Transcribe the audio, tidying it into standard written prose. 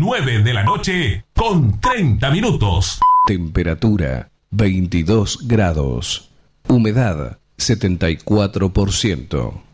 9 de la noche con 30 minutos. Temperatura 22 grados. Humedad 74%.